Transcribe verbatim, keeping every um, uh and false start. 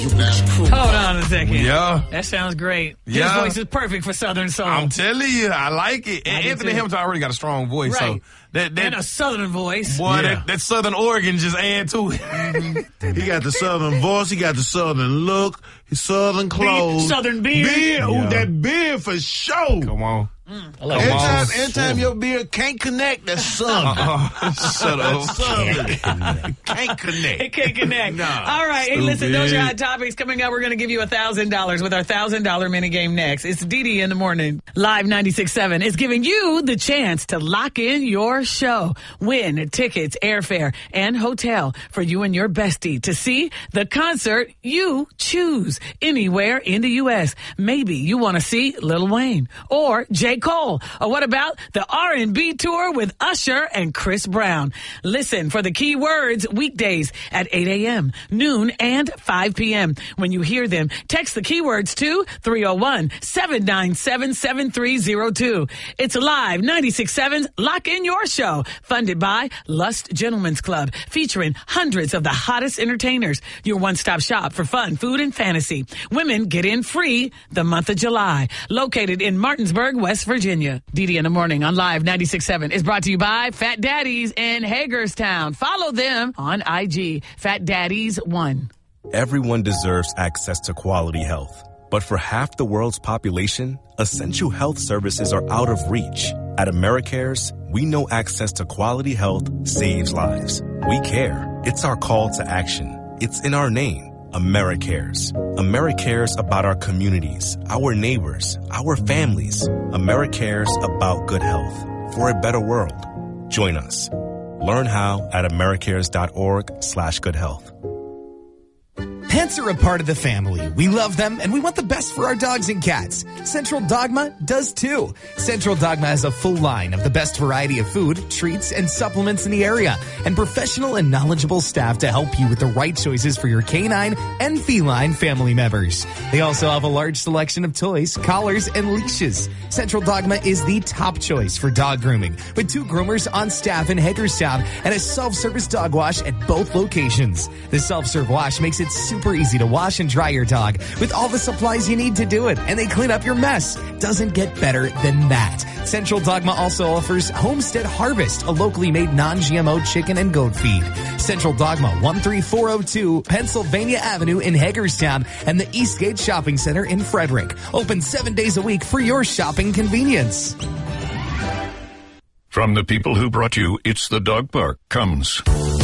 Hold on a second. Yeah. That sounds great. Yeah. His voice is perfect for Southern Soul. I'm telling you, I like it. And Anthony Hamilton already got a strong voice. Right. So that, that, and a Southern voice. Boy, Yeah. that, that Southern Oregon just add to it. He got the Southern voice. He got the Southern look. His Southern clothes. Southern beard. Beard. Ooh, Yeah. that beard for sure. Come on. I like Anytime, on. anytime your beard can't connect, that's Southern. Uh, shut up. Southern. Can't connect. It can't connect. Nah, All right. Hey, listen, those are stupid. hot topics. Coming up, we're going to give you one thousand dollars with our one thousand dollars mini game next. It's Dee Dee in the morning. Live ninety-six point seven is giving you the chance to lock in your show. Win tickets, airfare, and hotel for you and your bestie to see the concert you choose anywhere in the U S. Maybe you want to see Lil Wayne or J. Cole. Or what about the R and B tour with Usher and Chris Brown? Listen for the key words weekdays at eight a.m., noon, and five p.m. When you hear them, text the keywords to three oh one, seven nine seven, seven three oh two. It's Live ninety-six point seven's Lock In Your Show, funded by Lust Gentlemen's Club, featuring hundreds of the hottest entertainers. Your one-stop shop for fun, food, and fantasy. Women get in free the month of July. Located in Martinsburg, West Virginia. Dee Dee in the morning on Live ninety-six point seven is brought to you by Fat Daddies in Hagerstown. Follow them on I G, Fat Daddies one. Everyone deserves access to quality health. But for half the world's population, essential health services are out of reach. At AmeriCares, we know access to quality health saves lives. We care. It's our call to action. It's in our name. AmeriCares. AmeriCares about our communities, our neighbors, our families. AmeriCares about good health for a better world. Join us. Learn how at americares.org slash good health. Pets are a part of the family. We love them, and we want the best for our dogs and cats. Central Dogma does too. Central Dogma has a full line of the best variety of food, treats, and supplements in the area, and professional and knowledgeable staff to help you with the right choices for your canine and feline family members. They also have a large selection of toys, collars, and leashes. Central Dogma is the top choice for dog grooming, with two groomers on staff in Hagerstown and a self-service dog wash at both locations. The self-serve wash makes it super easy to wash and dry your dog with all the supplies you need to do it, and they clean up your mess. Doesn't get better than that. Central Dogma also offers Homestead Harvest, a locally made non-G M O chicken and goat feed. Central Dogma, one three four oh two Pennsylvania Avenue in Hagerstown, and the Eastgate Shopping Center in Frederick. Open seven days a week for your shopping convenience. From the people who brought you It's the Dog Park comes